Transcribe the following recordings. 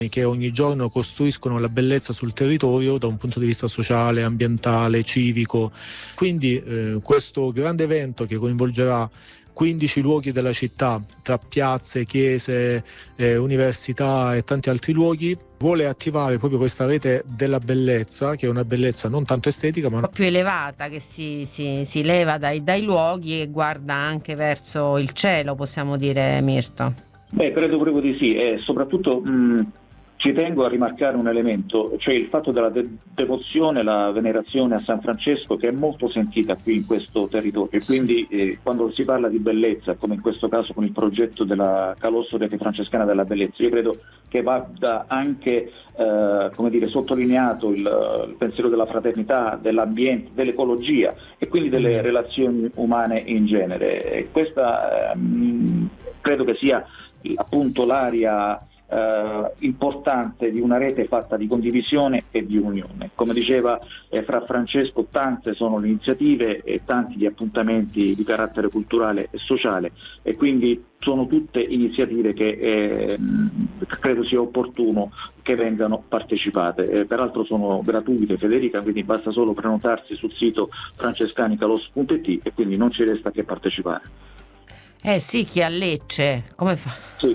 che ogni giorno costruiscono la bellezza sul territorio da un punto di vista sociale, ambientale, civico. Quindi questo grande evento che coinvolgerà 15 luoghi della città, tra piazze, chiese, università e tanti altri luoghi, vuole attivare proprio questa rete della bellezza, che è una bellezza non tanto estetica ma un po' più elevata, che si leva dai luoghi e guarda anche verso il cielo, possiamo dire, Mirto. Beh, credo proprio di sì, e soprattutto ci tengo a rimarcare un elemento, cioè il fatto della devozione, la venerazione a San Francesco, che è molto sentita qui in questo territorio, e quindi quando si parla di bellezza, come in questo caso con il progetto della Calosso Rete Francescana della Bellezza, io credo che vada anche sottolineato il pensiero della fraternità, dell'ambiente, dell'ecologia e quindi delle relazioni umane in genere. E questa credo che sia appunto l'area importante di una rete fatta di condivisione e di unione. Come diceva Fra Francesco, tante sono le iniziative e tanti gli appuntamenti di carattere culturale e sociale, e quindi sono tutte iniziative che credo sia opportuno che vengano partecipate. Peraltro sono gratuite, Federica, quindi basta solo prenotarsi sul sito francescanicalos.it e quindi non ci resta che partecipare. Sì, chi a Lecce, come fa? Sì.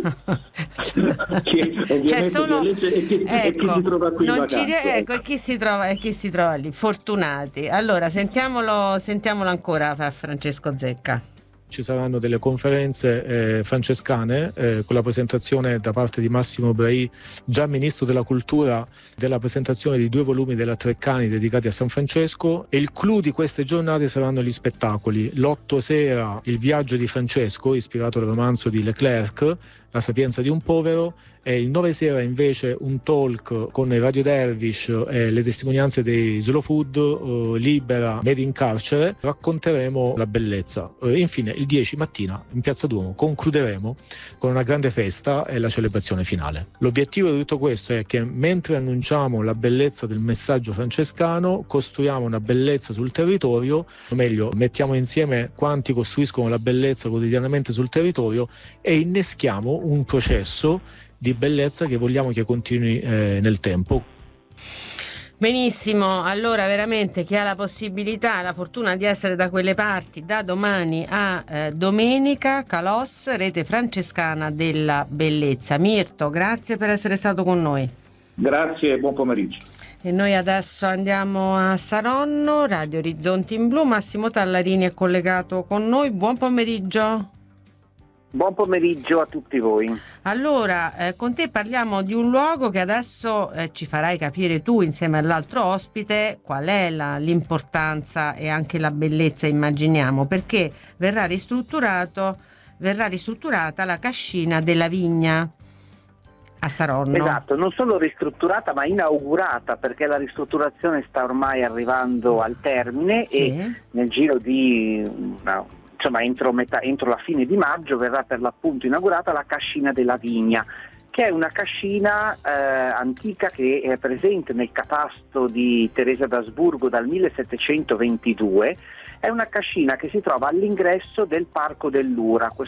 Cioè solo chi si trova qui in vacanza, e chi si trova lì, fortunati. Allora sentiamolo ancora, Francesco Zecca. Ci saranno delle conferenze francescane con la presentazione da parte di Massimo Brai, già Ministro della Cultura, della presentazione di 2 volumi della Treccani dedicati a San Francesco, e il clou di queste giornate saranno gli spettacoli. L'8 sera il viaggio di Francesco, ispirato al romanzo di Leclerc, La sapienza di un povero, e il 9 sera invece un talk con i Radio Dervish e le testimonianze dei Slow Food, Libera, Made in Carcere. Racconteremo la bellezza. Infine il 10 mattina in Piazza Duomo concluderemo con una grande festa e la celebrazione finale. L'obiettivo di tutto questo è che mentre annunciamo la bellezza del messaggio francescano, costruiamo una bellezza sul territorio, o meglio mettiamo insieme quanti costruiscono la bellezza quotidianamente sul territorio e inneschiamo un processo di bellezza che vogliamo che continui nel tempo. Benissimo, allora veramente chi ha la possibilità, la fortuna di essere da quelle parti, da domani a domenica, Calos, Rete Francescana della Bellezza. Mirto, grazie per essere stato con noi. Grazie e buon pomeriggio. E noi adesso andiamo a Saronno, Radio Orizzonti in Blu. Massimo Tallarini è collegato con noi. Buon pomeriggio. Buon pomeriggio a tutti voi. Allora, con te parliamo di un luogo che adesso ci farai capire tu insieme all'altro ospite qual è l'importanza e anche la bellezza, immaginiamo, perché verrà ristrutturata la cascina della vigna a Saronno. Esatto, non solo ristrutturata ma inaugurata, perché la ristrutturazione sta ormai arrivando al termine, sì. E nel giro di entro la fine di maggio verrà per l'appunto inaugurata la cascina della vigna, che è una cascina antica che è presente nel catasto di Teresa d'Asburgo dal 1722. È una cascina che si trova all'ingresso del Parco dell'Ura,